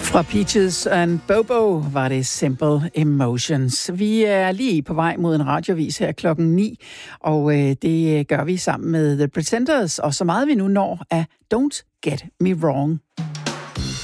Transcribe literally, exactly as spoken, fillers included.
Fra Peaches and Bobo var det Simple Emotions. Vi er lige på vej mod en radiovis her klokken ni, og øh, det gør vi sammen med The Pretenders, og så meget vi nu når af Don't Get Me Wrong.